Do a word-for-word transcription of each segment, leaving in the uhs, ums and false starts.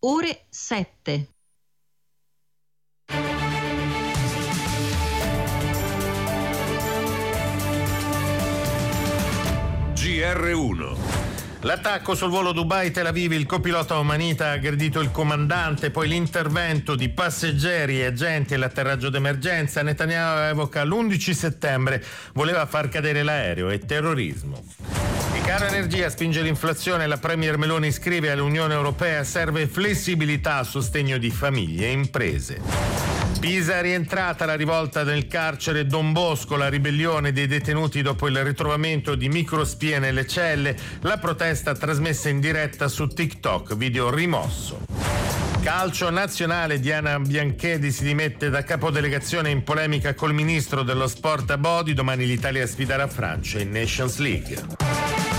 ore sette. G R uno. L'attacco sul volo Dubai-Tel Aviv, il copilota omanita ha aggredito il comandante, poi l'intervento di passeggeri e agenti e l'atterraggio d'emergenza. Netanyahu evoca l'undici settembre, voleva far cadere l'aereo e terrorismo. Il caro energia spinge l'inflazione, la Premier Meloni scrive all'Unione Europea serve flessibilità a sostegno di famiglie e imprese. Pisa è rientrata la rivolta nel carcere Don Bosco, la ribellione dei detenuti dopo il ritrovamento di microspie nelle celle, la protesta trasmessa in diretta su TikTok, video rimosso. Calcio nazionale, Diana Bianchedi si dimette da capodelegazione in polemica col ministro dello sport a Bodi, domani l'Italia sfiderà Francia in Nations League.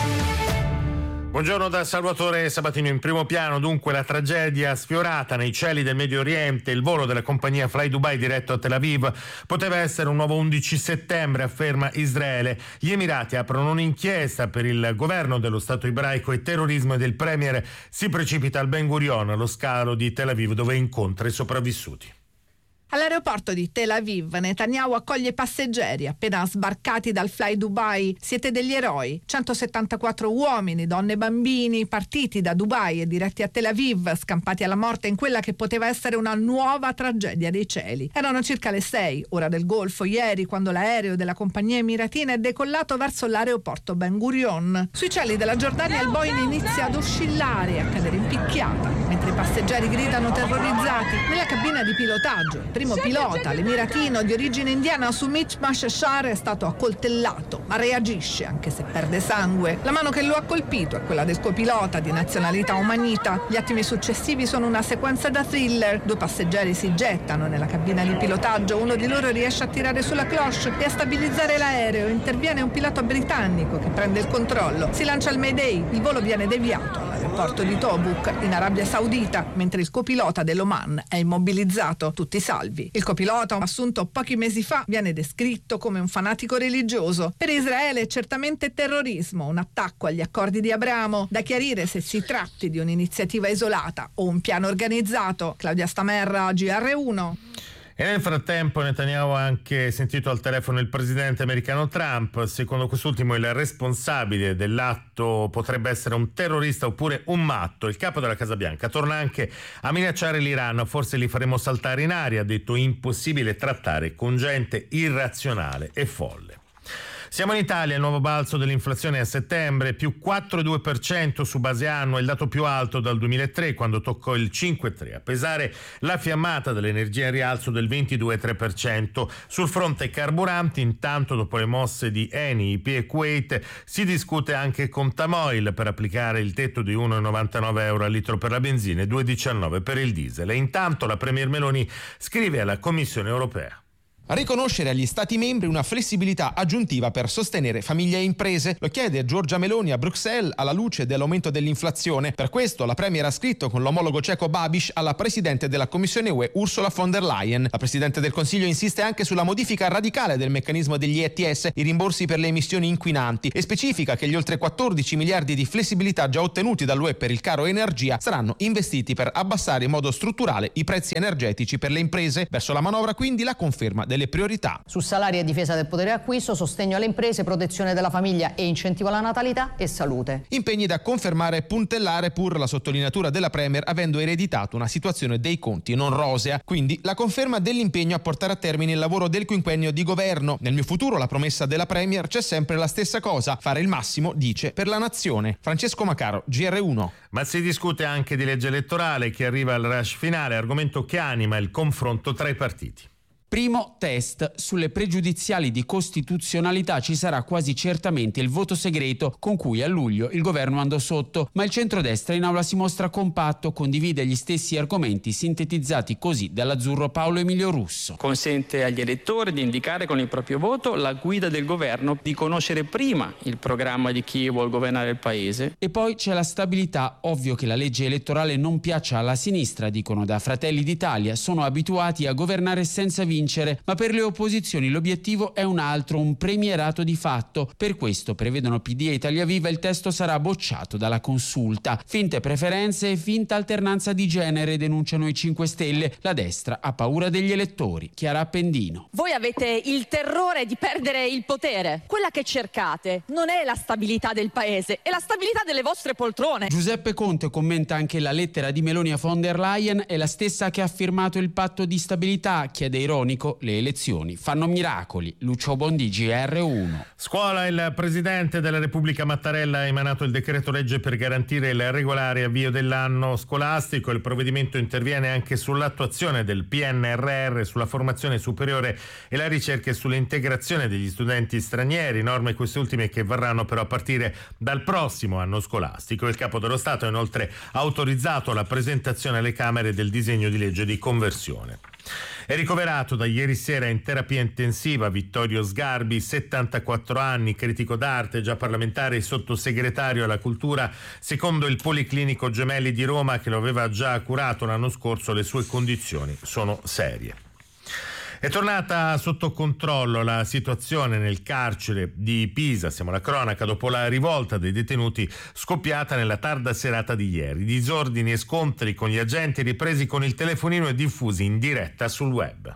Buongiorno da Salvatore Sabatino. In primo piano dunque la tragedia sfiorata nei cieli del Medio Oriente. Il volo della compagnia Fly Dubai diretto a Tel Aviv poteva essere un nuovo undici settembre, afferma Israele. Gli Emirati aprono un'inchiesta per il governo dello Stato ebraico e terrorismo, e del premier si precipita al Ben Gurion, allo scalo di Tel Aviv, dove incontra i sopravvissuti. All'aeroporto di Tel Aviv, Netanyahu accoglie i passeggeri appena sbarcati dal Fly Dubai. Siete degli eroi. centosettantaquattro uomini, donne e bambini partiti da Dubai e diretti a Tel Aviv, scampati alla morte in quella che poteva essere una nuova tragedia dei cieli. Erano circa le sei, ora del Golfo, ieri, quando l'aereo della compagnia emiratina è decollato verso l'aeroporto Ben Gurion. Sui cieli della Giordania il Boeing inizia ad oscillare e a cadere in picchiata, mentre i passeggeri gridano terrorizzati. Nella cabina di pilotaggio, primo pilota, l'emiratino di origine indiana Sumit Mashashar, è stato accoltellato, ma reagisce anche se perde sangue. La mano che lo ha colpito è quella del copilota di nazionalità omanita. Gli attimi successivi sono una sequenza da thriller. Due passeggeri si gettano nella cabina di pilotaggio, uno di loro riesce a tirare sulla cloche e a stabilizzare l'aereo. Interviene un pilota britannico che prende il controllo. Si lancia il Mayday, il volo viene deviato all'aeroporto di Tobuk in Arabia Saudita, mentre il copilota dell'Oman è immobilizzato, tutti salvi. Il copilota, assunto pochi mesi fa, viene descritto come un fanatico religioso. Per Israele è certamente terrorismo, un attacco agli accordi di Abramo, da chiarire se si tratti di un'iniziativa isolata o un piano organizzato. Claudia Stamerra, G R uno. E nel frattempo Netanyahu ha anche sentito al telefono il presidente americano Trump. Secondo quest'ultimo il responsabile dell'atto potrebbe essere un terrorista oppure un matto. Il capo della Casa Bianca torna anche a minacciare l'Iran. Forse li faremo saltare in aria, ha detto. Impossibile trattare con gente irrazionale e folle. Siamo in Italia, il nuovo balzo dell'inflazione a settembre, più quattro virgola due per cento su base annua, il dato più alto dal duemilatré, quando toccò il cinque virgola tre per cento. A pesare la fiammata dell'energia in rialzo del ventidue virgola tre per cento. Sul fronte carburanti, intanto, dopo le mosse di Eni, I P e Kuwait, si discute anche con Tamoil per applicare il tetto di uno virgola novantanove euro al litro per la benzina e due virgola diciannove per il diesel. E intanto la Premier Meloni scrive alla Commissione europea: riconoscere agli Stati membri una flessibilità aggiuntiva per sostenere famiglie e imprese. Lo chiede Giorgia Meloni a Bruxelles alla luce dell'aumento dell'inflazione. Per questo la Premier ha scritto con l'omologo ceco Babiš alla Presidente della Commissione U E Ursula von der Leyen. La Presidente del Consiglio insiste anche sulla modifica radicale del meccanismo degli E T S, i rimborsi per le emissioni inquinanti, e specifica che gli oltre quattordici miliardi di flessibilità già ottenuti dall'U E per il caro energia saranno investiti per abbassare in modo strutturale i prezzi energetici per le imprese. Verso la manovra quindi la conferma delle priorità. Su salari e difesa del potere d'acquisto, sostegno alle imprese, protezione della famiglia e incentivo alla natalità e salute. Impegni da confermare e puntellare, pur la sottolineatura della Premier avendo ereditato una situazione dei conti non rosea. Quindi la conferma dell'impegno a portare a termine il lavoro del quinquennio di governo. Nel mio futuro la promessa della Premier c'è sempre la stessa cosa: fare il massimo, dice, per la nazione. Francesco Macaro, G R uno. Ma si discute anche di legge elettorale che arriva al rush finale, argomento che anima il confronto tra i partiti. Primo test. Sulle pregiudiziali di costituzionalità ci sarà quasi certamente il voto segreto con cui a luglio il governo andò sotto, ma il centrodestra in aula si mostra compatto, condivide gli stessi argomenti sintetizzati così dall'azzurro Paolo Emilio Russo. Consente agli elettori di indicare con il proprio voto la guida del governo, di conoscere prima il programma di chi vuol governare il paese. E poi c'è la stabilità. Ovvio che la legge elettorale non piaccia alla sinistra, dicono da Fratelli d'Italia, sono abituati a governare senza vincere vincere, ma per le opposizioni l'obiettivo è un altro, un premierato di fatto. Per questo, prevedono P D e Italia Viva, il testo sarà bocciato dalla Consulta. Finte preferenze e finta alternanza di genere, denunciano i cinque Stelle. La destra ha paura degli elettori. Chiara Appendino. Voi avete il terrore di perdere il potere. Quella che cercate non è la stabilità del paese, è la stabilità delle vostre poltrone. Giuseppe Conte commenta anche la lettera di Meloni a von der Leyen, è la stessa che ha firmato il patto di stabilità. Chiede ironico: le elezioni fanno miracoli. Lucio Bondi, G R uno. Scuola, il presidente della Repubblica Mattarella ha emanato il decreto legge per garantire il regolare avvio dell'anno scolastico. Il provvedimento interviene anche sull'attuazione del P N R R, sulla formazione superiore e la ricerca e sull'integrazione degli studenti stranieri, norme queste ultime che varranno però a partire dal prossimo anno scolastico. Il Capo dello Stato ha inoltre autorizzato la presentazione alle Camere del disegno di legge di conversione. È ricoverato da ieri sera in terapia intensiva Vittorio Sgarbi, settantaquattro anni, critico d'arte, già parlamentare e sottosegretario alla cultura. Secondo il Policlinico Gemelli di Roma, che lo aveva già curato l'anno scorso, le sue condizioni sono serie. È tornata sotto controllo la situazione nel carcere di Pisa, siamo alla cronaca, dopo la rivolta dei detenuti scoppiata nella tarda serata di ieri. Disordini e scontri con gli agenti ripresi con il telefonino e diffusi in diretta sul web.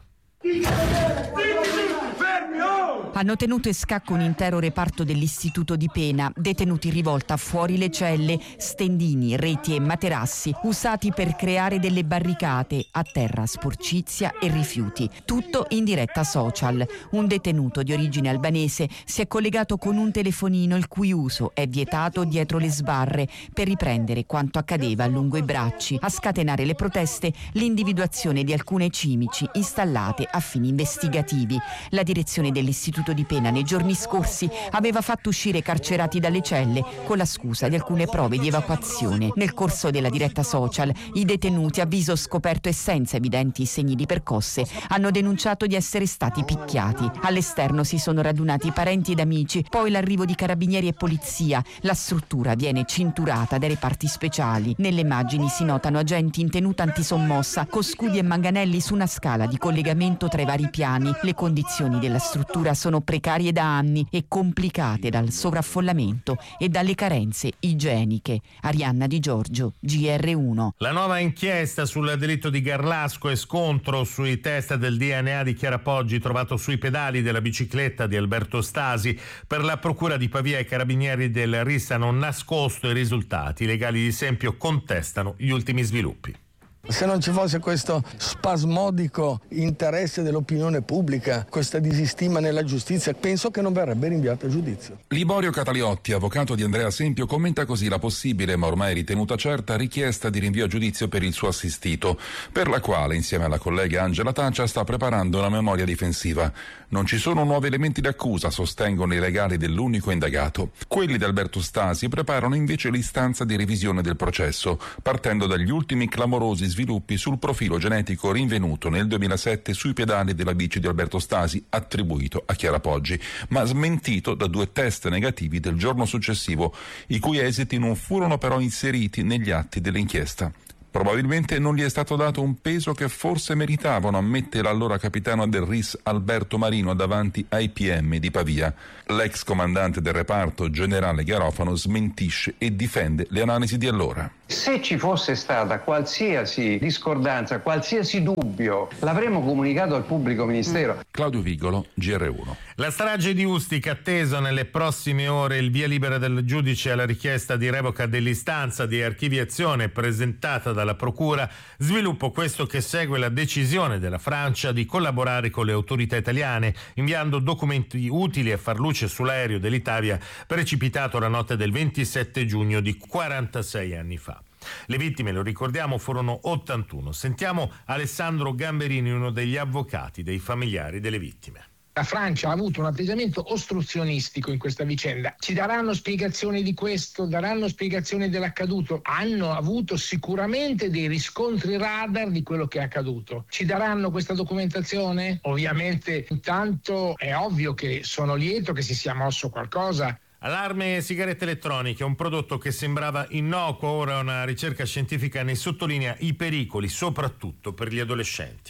Hanno tenuto in scacco un intero reparto dell'istituto di pena, detenuti in rivolta fuori le celle, stendini, reti e materassi usati per creare delle barricate, a terra sporcizia e rifiuti. Tutto in diretta social. Un detenuto di origine albanese si è collegato con un telefonino il cui uso è vietato dietro le sbarre per riprendere quanto accadeva lungo i bracci. A scatenare le proteste l'individuazione di alcune cimici installate a fini investigativi. La direzione dell'istituto di pena nei giorni scorsi aveva fatto uscire carcerati dalle celle con la scusa di alcune prove di evacuazione. Nel corso della diretta social i detenuti, a viso scoperto e senza evidenti segni di percosse, hanno denunciato di essere stati picchiati. All'esterno si sono radunati parenti ed amici, poi l'arrivo di carabinieri e polizia. La struttura viene cinturata dai reparti speciali. Nelle immagini si notano agenti in tenuta antisommossa con scudi e manganelli su una scala di collegamento tra i vari piani. Le condizioni della struttura sono precarie da anni e complicate dal sovraffollamento e dalle carenze igieniche. Arianna Di Giorgio, G R uno. La nuova inchiesta sul delitto di Garlasco e scontro sui test del D N A di Chiara Poggi trovato sui pedali della bicicletta di Alberto Stasi. Per la procura di Pavia i carabinieri del R I S hanno nascosto i risultati. I legali di Sempio contestano gli ultimi sviluppi. Se non ci fosse questo spasmodico interesse dell'opinione pubblica, questa disistima nella giustizia, penso che non verrebbe rinviato a giudizio. Liborio Cataliotti, avvocato di Andrea Sempio, commenta così la possibile, ma ormai ritenuta certa, richiesta di rinvio a giudizio per il suo assistito, per la quale, insieme alla collega Angela Taccia, sta preparando una memoria difensiva. Non ci sono nuovi elementi d'accusa, sostengono i legali dell'unico indagato. Quelli di Alberto Stasi preparano invece l'istanza di revisione del processo, partendo dagli ultimi clamorosi sviluppi sul profilo genetico rinvenuto nel duemilasette sui pedali della bici di Alberto Stasi, attribuito a Chiara Poggi, ma smentito da due test negativi del giorno successivo, i cui esiti non furono però inseriti negli atti dell'inchiesta. Probabilmente non gli è stato dato un peso che forse meritavano, ammette l'allora capitano del R I S Alberto Marino davanti ai P M di Pavia. L'ex comandante del reparto, generale Garofano, smentisce e difende le analisi di allora. Se ci fosse stata qualsiasi discordanza, qualsiasi dubbio, l'avremmo comunicato al pubblico ministero. Claudio Vigolo, G R uno. La strage di Ustica, atteso nelle prossime ore il via libera del giudice alla richiesta di revoca dell'istanza di archiviazione presentata dalla procura, sviluppo questo che segue la decisione della Francia di collaborare con le autorità italiane, inviando documenti utili a far luce sull'aereo dell'Italia precipitato la notte del ventisette giugno di quarantasei anni fa. Le vittime, lo ricordiamo, furono ottantuno. Sentiamo Alessandro Gamberini, uno degli avvocati dei familiari delle vittime. La Francia ha avuto un atteggiamento ostruzionistico in questa vicenda. Ci daranno spiegazioni di questo, daranno spiegazioni dell'accaduto. Hanno avuto sicuramente dei riscontri radar di quello che è accaduto. Ci daranno questa documentazione? Ovviamente, intanto è ovvio che sono lieto che si sia mosso qualcosa. Allarme sigarette elettroniche, un prodotto che sembrava innocuo, ora una ricerca scientifica ne sottolinea i pericoli, soprattutto per gli adolescenti.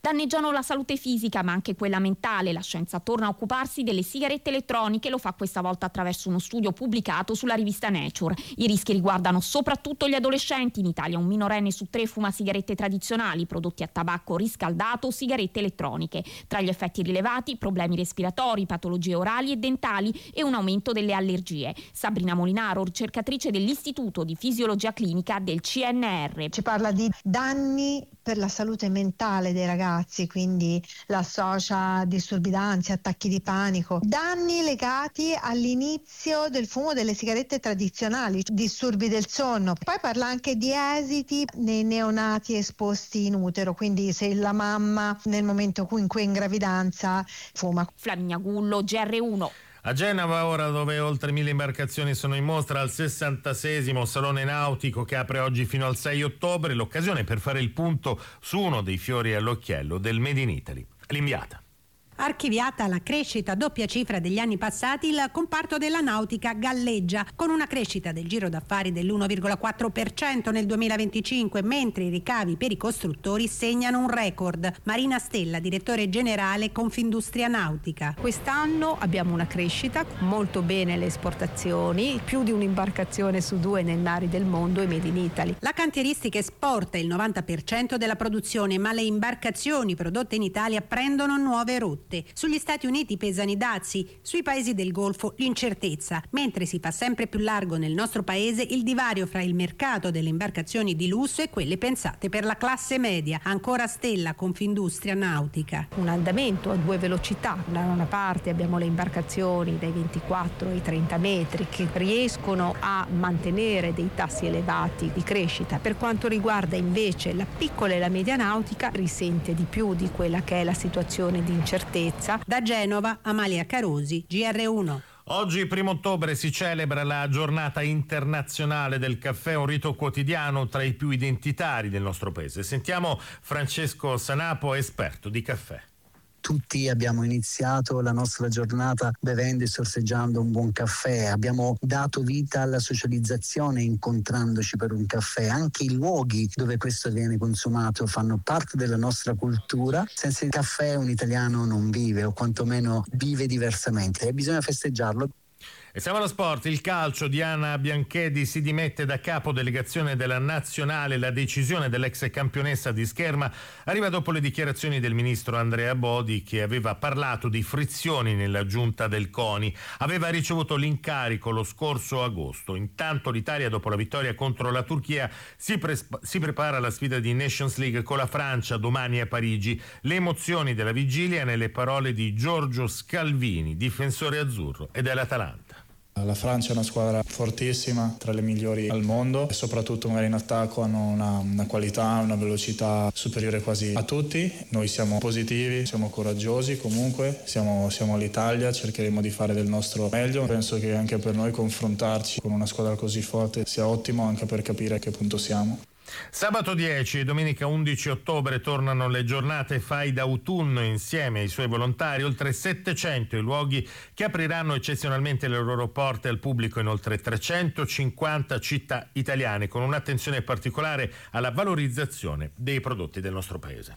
Danneggiano la salute fisica ma anche quella mentale. La scienza torna a occuparsi delle sigarette elettroniche, lo fa questa volta attraverso uno studio pubblicato sulla rivista Nature. I rischi riguardano soprattutto gli adolescenti. In Italia un minorenne su tre fuma sigarette tradizionali, prodotti a tabacco riscaldato o sigarette elettroniche. Tra gli effetti rilevati problemi respiratori, patologie orali e dentali e un aumento delle allergie. Sabrina Molinaro, ricercatrice dell'Istituto di Fisiologia Clinica del C N R. Ci parla di danni per la salute mentale dei ragazzi, quindi l'associa a disturbi d'ansia, attacchi di panico, danni legati all'inizio del fumo delle sigarette tradizionali, disturbi del sonno. Poi parla anche di esiti nei neonati esposti in utero, quindi se la mamma nel momento in cui è in gravidanza fuma. Flaminia Gullo, G R uno. A Genova ora, dove oltre mille imbarcazioni sono in mostra al sessantaseiesimo Salone Nautico che apre oggi fino al sei ottobre, l'occasione per fare il punto su uno dei fiori all'occhiello del Made in Italy. L'inviata. Archiviata la crescita a doppia cifra degli anni passati, il comparto della nautica galleggia con una crescita del giro d'affari dell'uno virgola quattro per cento nel duemilaventicinque, mentre i ricavi per i costruttori segnano un record. Marina Stella, direttore generale Confindustria Nautica. Quest'anno abbiamo una crescita, molto bene le esportazioni, più di un'imbarcazione su due nei mari del mondo e Made in Italy. La cantieristica esporta il novanta per cento della produzione, ma le imbarcazioni prodotte in Italia prendono nuove rotte. Sugli Stati Uniti pesano i dazi, sui paesi del Golfo l'incertezza, mentre si fa sempre più largo nel nostro paese il divario fra il mercato delle imbarcazioni di lusso e quelle pensate per la classe media. Ancora Stella, Confindustria Nautica. Un andamento a due velocità. Da una parte abbiamo le imbarcazioni dai ventiquattro ai trenta metri che riescono a mantenere dei tassi elevati di crescita. Per quanto riguarda invece la piccola e la media nautica, risente di più di quella che è la situazione di incertezza. Da Genova, Amalia Carosi, G R uno. Oggi, primo ottobre, si celebra la giornata internazionale del caffè, un rito quotidiano tra i più identitari del nostro paese. Sentiamo Francesco Sanapo, esperto di caffè. Tutti abbiamo iniziato la nostra giornata bevendo e sorseggiando un buon caffè, abbiamo dato vita alla socializzazione incontrandoci per un caffè. Anche i luoghi dove questo viene consumato fanno parte della nostra cultura. Senza il caffè un italiano non vive, o quantomeno vive diversamente, e bisogna festeggiarlo. E siamo allo sport, il calcio. Diana Bianchedi si dimette da capo delegazione della nazionale. La decisione dell'ex campionessa di scherma arriva dopo le dichiarazioni del ministro Andrea Bodi, che aveva parlato di frizioni nella giunta del CONI. Aveva ricevuto l'incarico lo scorso agosto. Intanto l'Italia, dopo la vittoria contro la Turchia, si, pre- si prepara alla sfida di Nations League con la Francia domani a Parigi. Le emozioni della vigilia nelle parole di Giorgio Scalvini, difensore azzurro e dell'Atalanta. La Francia è una squadra fortissima, tra le migliori al mondo, e soprattutto magari in attacco hanno una, una qualità, una velocità superiore quasi a tutti. Noi siamo positivi, siamo coraggiosi comunque, siamo, siamo l'Italia, cercheremo di fare del nostro meglio. Penso che anche per noi confrontarci con una squadra così forte sia ottimo, anche per capire a che punto siamo. Sabato dieci e domenica undici ottobre tornano le giornate Fai d'autunno insieme ai suoi volontari. Oltre settecento i luoghi che apriranno eccezionalmente le loro porte al pubblico in oltre trecentocinquanta città italiane, con un'attenzione particolare alla valorizzazione dei prodotti del nostro paese.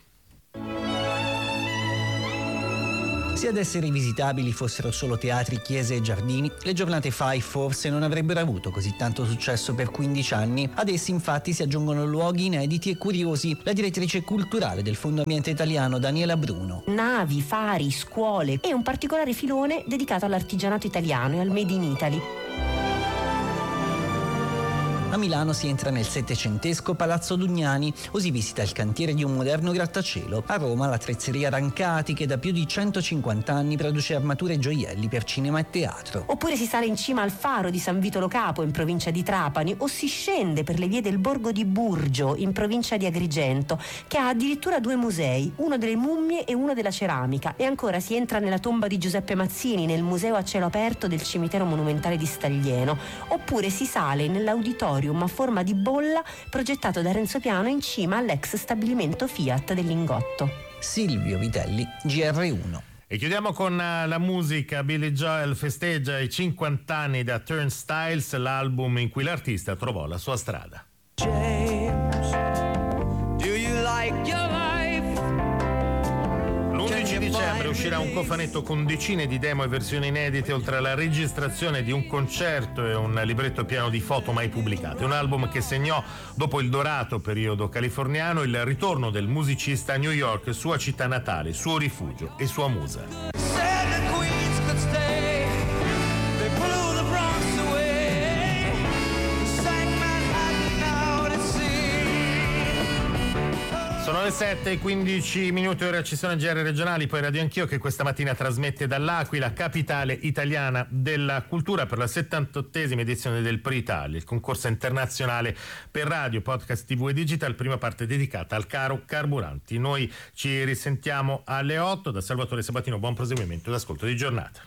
Se ad essere visitabili fossero solo teatri, chiese e giardini, le giornate Fai forse non avrebbero avuto così tanto successo per quindici anni. Ad essi infatti si aggiungono luoghi inediti e curiosi. La direttrice culturale del Fondo Ambiente Italiano, Daniela Bruno. Navi, fari, scuole e un particolare filone dedicato all'artigianato italiano e al Made in Italy. A Milano si entra nel settecentesco Palazzo Dugnani o si visita il cantiere di un moderno grattacielo. A Roma la trezzeria Rancati, che da più di centocinquanta anni produce armature e gioielli per cinema e teatro. Oppure si sale in cima al faro di San Vito Lo Capo in provincia di Trapani, o si scende per le vie del borgo di Burgio in provincia di Agrigento, che ha addirittura due musei, uno delle mummie e uno della ceramica. E ancora si entra nella tomba di Giuseppe Mazzini nel museo a cielo aperto del cimitero monumentale di Staglieno. Oppure si sale nell'auditorio a forma di bolla progettato da Renzo Piano in cima all'ex stabilimento Fiat del Lingotto. Silvio Vitelli, G R uno. E chiudiamo con la musica. Billy Joel festeggia i cinquanta anni da Turnstiles, l'album in cui l'artista trovò la sua strada. James, do you like your life? uscirà un cofanetto con decine di demo e versioni inedite, oltre alla registrazione di un concerto e un libretto pieno di foto mai pubblicate. Un album che segnò, dopo il dorato periodo californiano, il ritorno del musicista a New York, sua città natale, suo rifugio e sua musa. Sono le sette e quindici minuti, ora ci sono G R regionali, poi Radio Anch'io, che questa mattina trasmette dall'Aquila, capitale italiana della cultura, per la settantottesima edizione del P R I Italia, il concorso internazionale per radio, podcast, tv e digital, prima parte dedicata al caro carburanti. Noi ci risentiamo alle otto. Da Salvatore Sabatino, buon proseguimento ed ascolto di giornata.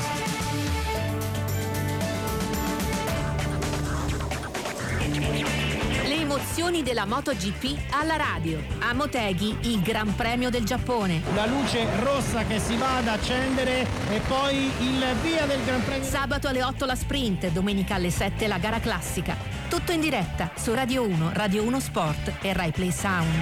Emozioni della MotoGP alla radio. A Motegi, il Gran Premio del Giappone. La luce rossa che si va ad accendere e poi il via del Gran Premio. Sabato alle otto la sprint, domenica alle sette la gara classica. Tutto in diretta su Radio uno, Radio uno Sport e Rai Play Sound.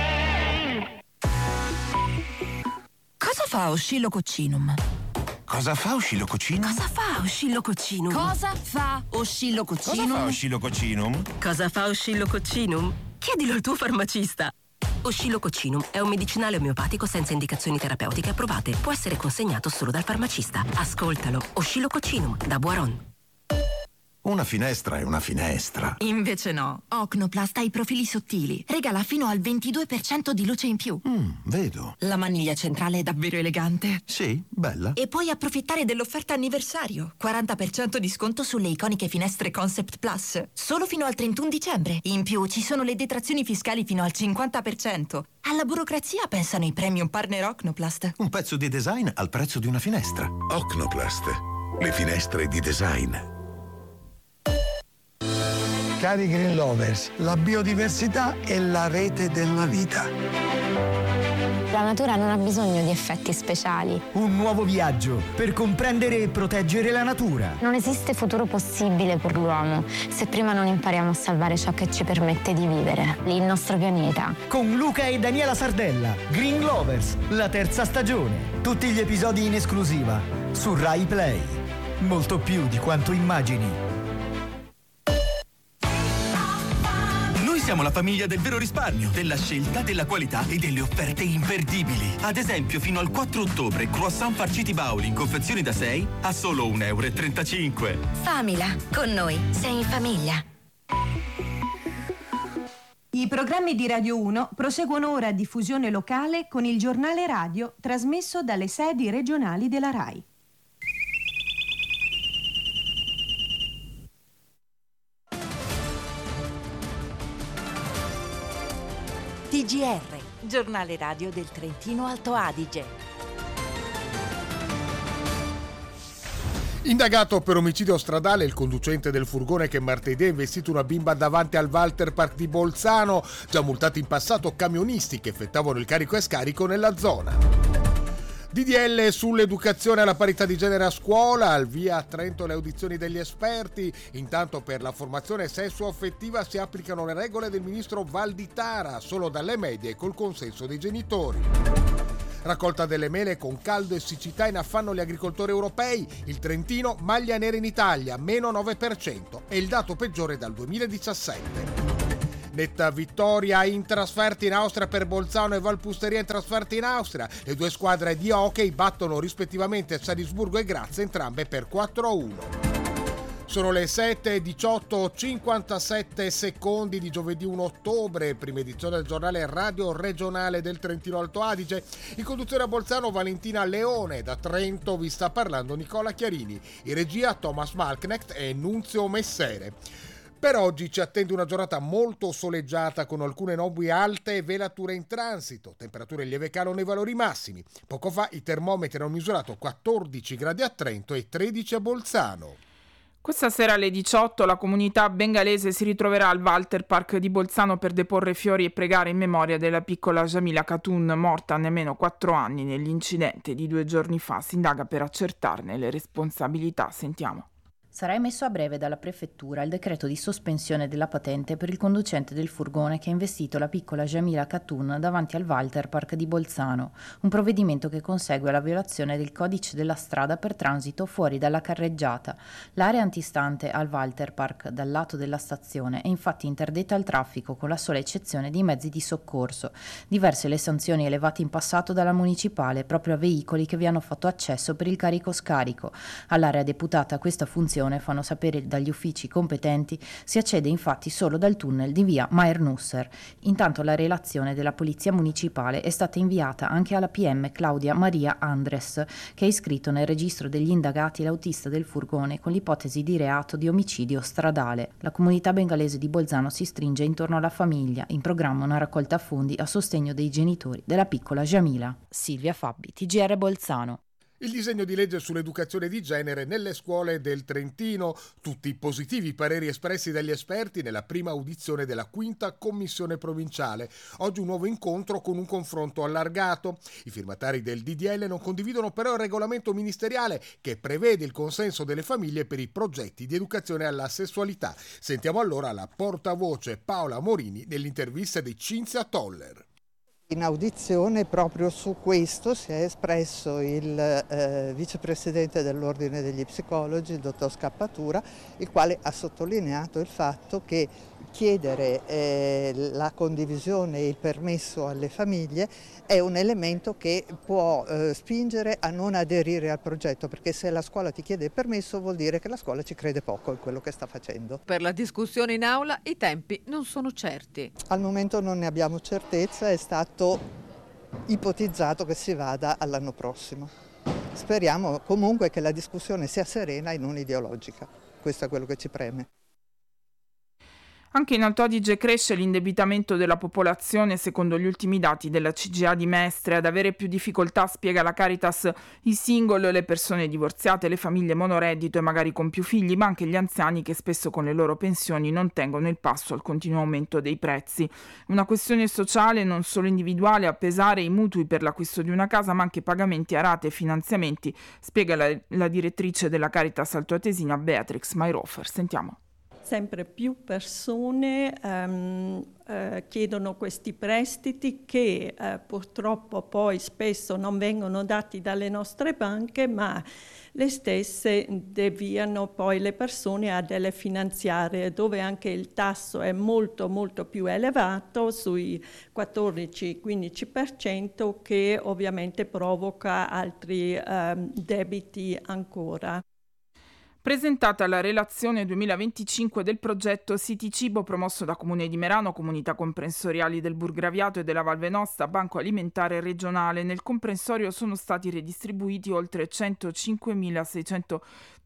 Cosa fa Oscillococcinum? Cosa fa Oscillococcinum? Cosa fa Oscillococcinum? Cosa fa Oscillococcinum? Cosa fa Oscillococcinum? Cosa fa Oscillococcinum? Chiedilo al tuo farmacista. Oscillococcinum è un medicinale omeopatico senza indicazioni terapeutiche approvate. Può essere consegnato solo dal farmacista. Ascoltalo. Oscillococcinum da Boiron. Una finestra è una finestra. Invece no. Ocnoplast ha i profili sottili. Regala fino al ventidue per cento di luce in più. Mm, vedo. La maniglia centrale è davvero elegante. Sì, bella. E puoi approfittare dell'offerta anniversario. quaranta per cento di sconto sulle iconiche finestre Concept Plus. Solo fino al trentuno dicembre. In più ci sono le detrazioni fiscali fino al cinquanta per cento. Alla burocrazia pensano i premium partner Ocnoplast. Un pezzo di design al prezzo di una finestra. Ocnoplast. Le finestre di design. Cari Green Lovers, la biodiversità è la rete della vita. La natura non ha bisogno di effetti speciali. Un nuovo viaggio per comprendere e proteggere la natura. Non esiste futuro possibile per l'uomo se prima non impariamo a salvare ciò che ci permette di vivere, il nostro pianeta. Con Luca e Daniela Sardella, Green Lovers, la terza stagione. Tutti gli episodi in esclusiva su Rai Play. Molto più di quanto immagini. Siamo la famiglia del vero risparmio, della scelta, della qualità e delle offerte imperdibili. Ad esempio, fino al quattro ottobre, croissant farciti Bauli in confezioni da sei a solo un euro e trentacinque. Famila, con noi sei in famiglia. I programmi di Radio uno proseguono ora a diffusione locale con il giornale radio trasmesso dalle sedi regionali della Rai. T G R, giornale radio del Trentino Alto Adige. Indagato per omicidio stradale il conducente del furgone che martedì ha investito una bimba davanti al Walter Park di Bolzano, già multati in passato camionisti che effettuavano il carico e scarico nella zona. D D L sull'educazione alla parità di genere a scuola, al via a Trento le audizioni degli esperti. Intanto per la formazione sessuo-affettiva si applicano le regole del ministro Valditara, solo dalle medie e col consenso dei genitori. Raccolta delle mele con caldo e siccità in affanno gli agricoltori europei. Il Trentino maglia nera in Italia, meno nove per cento, è il dato peggiore dal duemiladiciassette. Netta vittoria in trasferta in Austria per Bolzano e Valpusteria in trasferta in Austria. Le due squadre di hockey battono rispettivamente Salisburgo e Graz, entrambe per quattro a uno. Sono le sette e diciotto, cinquantasette secondi di giovedì primo ottobre, prima edizione del giornale radio regionale del Trentino Alto Adige. In conduzione a Bolzano Valentina Leone, da Trento vi sta parlando Nicola Chiarini, in regia Thomas Malknecht e Nunzio Messere. Per oggi ci attende una giornata molto soleggiata con alcune nubi alte e velature in transito, temperature in lieve calo nei valori massimi. Poco fa i termometri hanno misurato quattordici gradi a Trento e tredici a Bolzano. Questa sera alle diciotto la comunità bengalese si ritroverà al Walter Park di Bolzano per deporre fiori e pregare in memoria della piccola Jamila Khatun, morta a nemmeno quattro anni nell'incidente di due giorni fa. Si indaga per accertarne le responsabilità. Sentiamo. Sarà emesso a breve dalla prefettura il decreto di sospensione della patente per il conducente del furgone che ha investito la piccola Jamila Khatun davanti al Walter Park di Bolzano, un provvedimento che consegue alla violazione del codice della strada per transito fuori dalla carreggiata. L'area antistante al Walter Park dal lato della stazione è infatti interdetta al traffico con la sola eccezione di mezzi di soccorso. Diverse le sanzioni elevate in passato dalla municipale proprio a veicoli che vi hanno fatto accesso per il carico-scarico. All'area deputata questa funzione, fanno sapere dagli uffici competenti, si accede infatti solo dal tunnel di via Maer Nusser. Intanto la relazione della Polizia Municipale è stata inviata anche alla P M Claudia Maria Andres, che ha iscritto nel registro degli indagati l'autista del furgone con l'ipotesi di reato di omicidio stradale. La comunità bengalese di Bolzano si stringe intorno alla famiglia, in programma una raccolta fondi a sostegno dei genitori della piccola Jamila. Silvia Fabbi, T G R Bolzano. Il disegno di legge sull'educazione di genere nelle scuole del Trentino, tutti i positivi pareri espressi dagli esperti nella prima audizione della quinta commissione provinciale. Oggi un nuovo incontro con un confronto allargato. I firmatari del D D L non condividono però il regolamento ministeriale che prevede il consenso delle famiglie per i progetti di educazione alla sessualità. Sentiamo allora la portavoce Paola Morini nell'intervista di Cinzia Toller. In audizione proprio su questo si è espresso il eh, vicepresidente dell'Ordine degli Psicologi, il dottor Scappatura, il quale ha sottolineato il fatto che chiedere eh, la condivisione e il permesso alle famiglie è un elemento che può eh, spingere a non aderire al progetto, perché se la scuola ti chiede il permesso vuol dire che la scuola ci crede poco in quello che sta facendo. Per la discussione in aula i tempi non sono certi. Al momento non ne abbiamo certezza, è stato ipotizzato che si vada all'anno prossimo. Speriamo comunque che la discussione sia serena e non ideologica, questo è quello che ci preme. Anche in Alto Adige cresce l'indebitamento della popolazione, secondo gli ultimi dati della C G A di Mestre. Ad avere più difficoltà, spiega la Caritas, i single, le persone divorziate, le famiglie monoreddito e magari con più figli, ma anche gli anziani che spesso con le loro pensioni non tengono il passo al continuo aumento dei prezzi. Una questione sociale, non solo individuale, a pesare i mutui per l'acquisto di una casa, ma anche pagamenti a rate e finanziamenti, spiega la, la direttrice della Caritas altoatesina Beatrix Mayrofer. Sentiamo. Sempre più persone um, uh, chiedono questi prestiti che uh, purtroppo poi spesso non vengono dati dalle nostre banche, ma le stesse deviano poi le persone a delle finanziarie dove anche il tasso è molto molto più elevato, sui quattordici quindici per cento, che ovviamente provoca altri um, debiti ancora. Presentata la relazione duemilaventicinque del progetto City Cibo promosso da Comune di Merano, comunità comprensoriali del Burgraviato e della Val Venosta, Banco Alimentare Regionale. Nel comprensorio sono stati redistribuiti oltre centocinquemilaseicento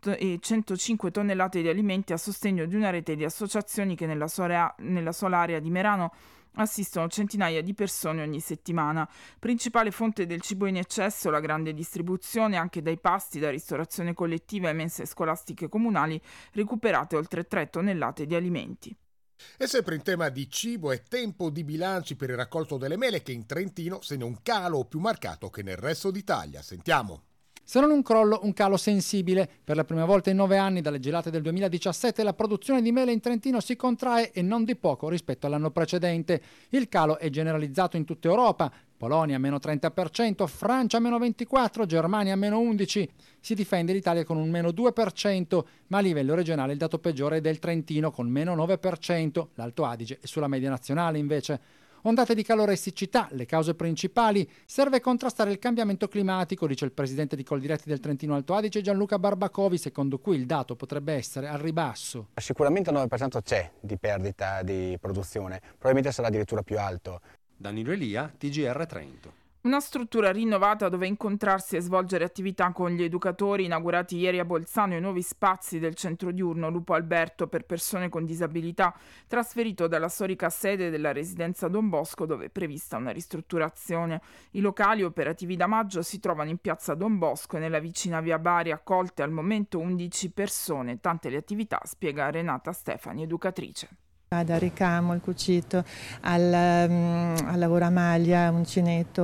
e centocinque tonnellate di alimenti a sostegno di una rete di associazioni che nella sola, nella sola area di Merano assistono centinaia di persone ogni settimana. Principale fonte del cibo in eccesso, la grande distribuzione anche dai pasti da ristorazione collettiva e mense scolastiche comunali, recuperate oltre tre tonnellate di alimenti. E sempre in tema di cibo è tempo di bilanci per il raccolto delle mele, che in Trentino segna un calo più marcato che nel resto d'Italia. Sentiamo. Se non un crollo, un calo sensibile. Per la prima volta in nove anni, dalle gelate del duemiladiciassette, la produzione di mele in Trentino si contrae e non di poco rispetto all'anno precedente. Il calo è generalizzato in tutta Europa. Polonia meno trenta per cento, Francia meno ventiquattro per cento, Germania meno undici per cento. Si difende l'Italia con un meno due per cento, ma a livello regionale il dato peggiore è del Trentino con meno nove per cento. L'Alto Adige è sulla media nazionale invece. Ondate di calore e siccità, le cause principali. Serve contrastare il cambiamento climatico, dice il presidente di Coldiretti del Trentino Alto Adige Gianluca Barbacovi, secondo cui il dato potrebbe essere al ribasso. Sicuramente il nove per cento c'è di perdita di produzione, probabilmente sarà addirittura più alto. Danilo Elia, T G R Trento. Una struttura rinnovata dove incontrarsi e svolgere attività con gli educatori, inaugurati ieri a Bolzano i nuovi spazi del centro diurno Lupo Alberto per persone con disabilità, trasferito dalla storica sede della residenza Don Bosco, dove è prevista una ristrutturazione. I locali operativi da maggio si trovano in piazza Don Bosco e nella vicina via Bari, accolte al momento undici persone. Tante le attività, spiega Renata Stefani, educatrice. Dal ricamo, il cucito, al, um, al lavoro a maglia, uncinetto,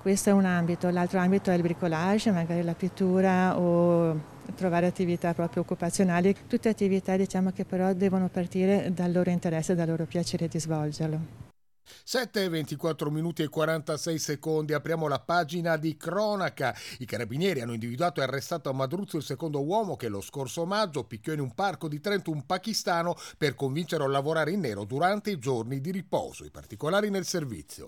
Questo è un ambito, l'altro ambito è il bricolage, magari la pittura o trovare attività proprio occupazionali, tutte attività diciamo che però devono partire dal loro interesse e dal loro piacere di svolgerlo. sette e ventiquattro minuti e quarantasei secondi, apriamo la pagina di cronaca. I carabinieri hanno individuato e arrestato a Madruzzo il secondo uomo che lo scorso maggio picchiò in un parco di Trento un pakistano per convincerlo a lavorare in nero durante i giorni di riposo. I particolari nel servizio.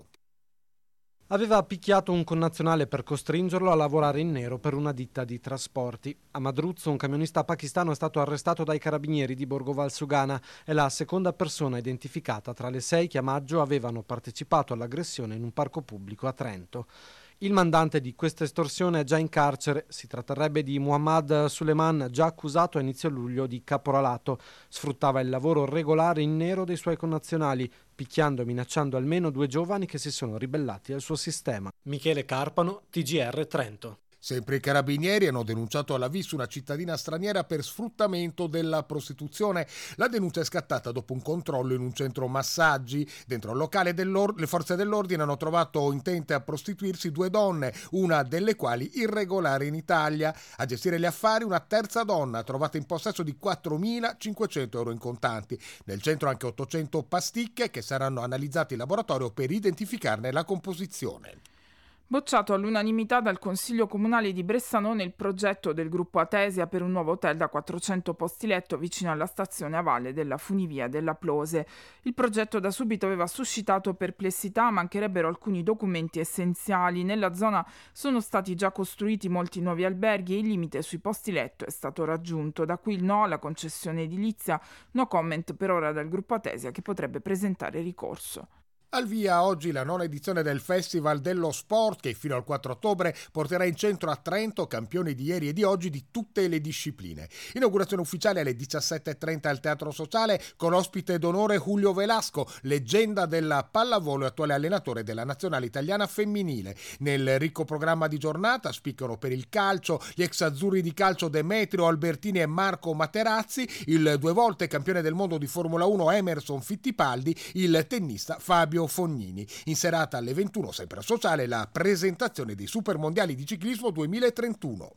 Aveva picchiato un connazionale per costringerlo a lavorare in nero per una ditta di trasporti. A Madruzzo un camionista pakistano è stato arrestato dai carabinieri di Borgo Valsugana. È la seconda persona identificata tra le sei che a maggio avevano partecipato all'aggressione in un parco pubblico a Trento. Il mandante di questa estorsione è già in carcere. Si tratterebbe di Muhammad Suleiman, già accusato a inizio luglio di caporalato. Sfruttava il lavoro regolare in nero dei suoi connazionali, picchiando e minacciando almeno due giovani che si sono ribellati al suo sistema. Michele Carpano, T G R Trento. Sempre i carabinieri hanno denunciato alla V I S una cittadina straniera per sfruttamento della prostituzione. La denuncia è scattata dopo un controllo in un centro massaggi. Dentro il locale le forze dell'ordine hanno trovato intente a prostituirsi due donne, una delle quali irregolare in Italia. A gestire gli affari una terza donna trovata in possesso di quattromilacinquecento euro in contanti. Nel centro anche ottocento pasticche che saranno analizzate in laboratorio per identificarne la composizione. Bocciato all'unanimità dal Consiglio Comunale di Bressanone il progetto del gruppo Atesia per un nuovo hotel da quattrocento posti letto vicino alla stazione a valle della funivia della Plose. Il progetto da subito aveva suscitato perplessità, mancherebbero alcuni documenti essenziali. Nella zona sono stati già costruiti molti nuovi alberghi e il limite sui posti letto è stato raggiunto. Da qui il no alla concessione edilizia, no comment per ora dal gruppo Atesia che potrebbe presentare ricorso. Al via oggi la nona edizione del Festival dello Sport che fino al quattro ottobre porterà in centro a Trento campioni di ieri e di oggi di tutte le discipline. Inaugurazione ufficiale alle diciassette e trenta al Teatro Sociale con ospite d'onore Julio Velasco, leggenda della pallavolo e attuale allenatore della nazionale italiana femminile. Nel ricco programma di giornata spiccano per il calcio gli ex azzurri di calcio Demetrio Albertini e Marco Materazzi, il due volte campione del mondo di Formula uno Emerson Fittipaldi, il tennista Fabio Fognini. In serata alle ventuno, sempre a Sociale, la presentazione dei Supermondiali di ciclismo duemilatrentuno.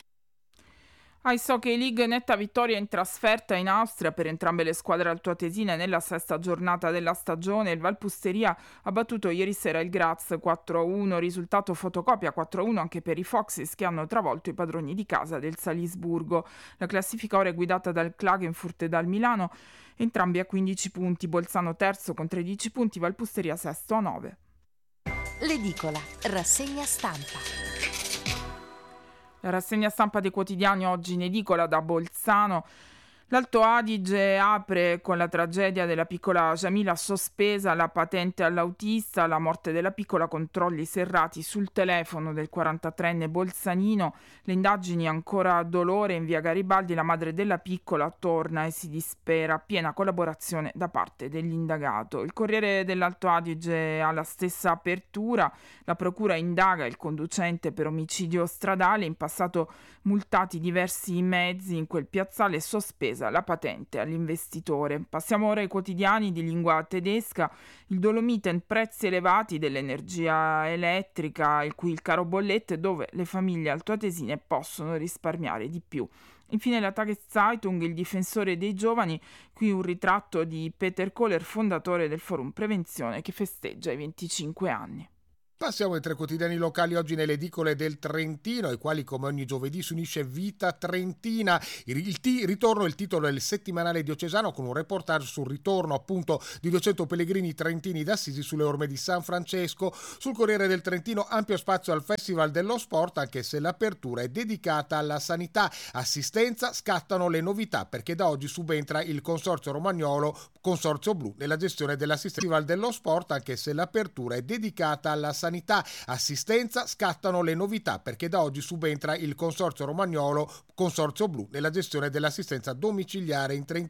Ice Hockey League, netta vittoria in trasferta in Austria per entrambe le squadre altoatesine nella sesta giornata della stagione. Il Valpusteria ha battuto ieri sera il Graz quattro a uno, risultato fotocopia quattro a uno anche per i Foxes che hanno travolto i padroni di casa del Salisburgo. La classifica ora è guidata dal Klagenfurt e dal Milano, entrambi a quindici punti, Bolzano terzo con tredici punti, Valpusteria sesto a nove. L'edicola, rassegna stampa. La rassegna stampa dei quotidiani oggi in edicola da Bolzano. L'Alto Adige apre con la tragedia della piccola Jamila, sospesa la patente all'autista, la morte della piccola, controlli serrati sul telefono del quarantatreenne bolzanino, le indagini ancora a dolore. In via Garibaldi la madre della piccola torna e si dispera, piena collaborazione da parte dell'indagato. Il Corriere dell'Alto Adige ha la stessa apertura, la procura indaga il conducente per omicidio stradale, in passato multati diversi mezzi in quel piazzale, sospesa la patente all'investitore. Passiamo ora ai quotidiani di lingua tedesca. Il Dolomiten, prezzi elevati dell'energia elettrica, il cui il caro bollette, dove le famiglie altoatesine possono risparmiare di più. Infine la Tageszeitung, il difensore dei giovani, qui un ritratto di Peter Kohler, fondatore del Forum Prevenzione, che festeggia i venticinque anni. Passiamo ai tre quotidiani locali oggi nelle edicole del Trentino, ai quali come ogni giovedì si unisce Vita Trentina. Il, il t- ritorno, il titolo è il settimanale diocesano con un reportage sul ritorno appunto di duecento pellegrini trentini d'Assisi sulle orme di San Francesco. Sul Corriere del Trentino ampio spazio al Festival dello Sport, anche se l'apertura è dedicata alla sanità. Assistenza, scattano le novità perché da oggi subentra il Consorzio Romagnolo, Consorzio Blu, nella gestione dell'assistenza. Festival dello Sport, anche se l'apertura è dedicata alla sanità. Sanità, assistenza, scattano le novità perché da oggi subentra il Consorzio Romagnolo, Consorzio Blu, nella gestione dell'assistenza domiciliare in Trentino.